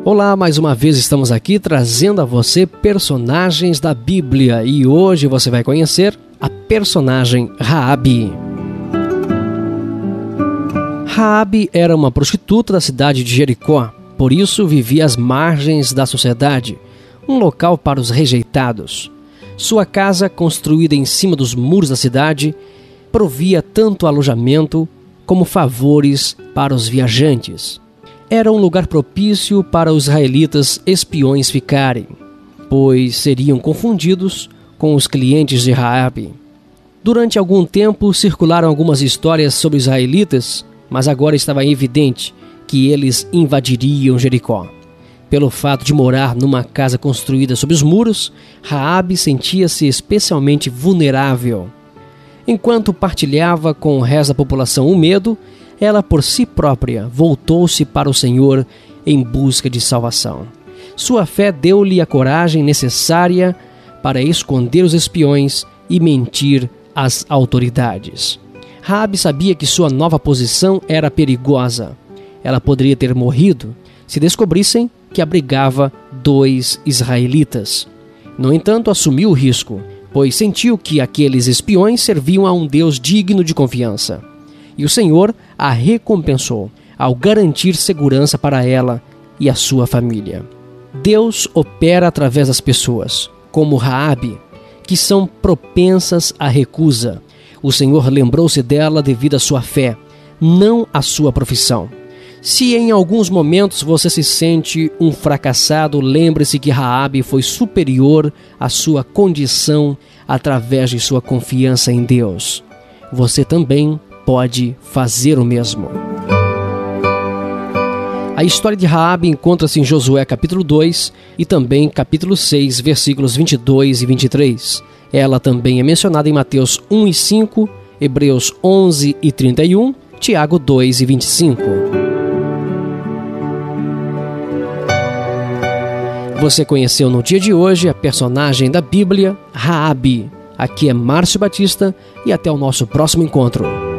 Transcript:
Olá, mais uma vez estamos aqui trazendo a você personagens da Bíblia e hoje você vai conhecer a personagem Raabe. Raabe era uma prostituta da cidade de Jericó, por isso vivia às margens da sociedade, um local para os rejeitados. Sua casa, construída em cima dos muros da cidade, provia tanto alojamento como favores para os viajantes. Era um lugar propício para os israelitas espiões ficarem, pois seriam confundidos com os clientes de Raabe. Durante algum tempo circularam algumas histórias sobre os israelitas, mas agora estava evidente que eles invadiriam Jericó. Pelo fato de morar numa casa construída sob os muros, Raabe sentia-se especialmente vulnerável. Enquanto partilhava com o resto da população o medo, ela por si própria voltou-se para o Senhor em busca de salvação. Sua fé deu-lhe a coragem necessária para esconder os espiões e mentir às autoridades. Raabe sabia que sua nova posição era perigosa. Ela poderia ter morrido se descobrissem que abrigava 2 israelitas. No entanto, assumiu o risco, pois sentiu que aqueles espiões serviam a um Deus digno de confiança. E o Senhor a recompensou ao garantir segurança para ela e a sua família. Deus opera através das pessoas, como Raabe, que são propensas à recusa. O Senhor lembrou-se dela devido à sua fé, não à sua profissão. Se em alguns momentos você se sente um fracassado, lembre-se que Raabe foi superior à sua condição através de sua confiança em Deus. Você também pode fazer o mesmo. A história de Raabe encontra-se em Josué capítulo 2 e também capítulo 6, versículos 22 e 23. Ela também é mencionada em Mateus 1 e 5, Hebreus 11 e 31, Tiago 2 e 25. Você conheceu no dia de hoje a personagem da Bíblia, Raabe. Aqui é Márcio Batista e até o nosso próximo encontro.